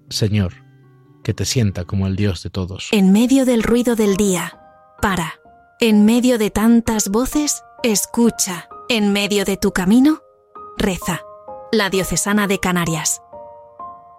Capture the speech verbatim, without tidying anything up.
Señor, que te sienta como el Dios de todos. En medio del ruido del día, para. En medio de tantas voces, escucha. En medio de tu camino, reza. La Diocesana de Canarias.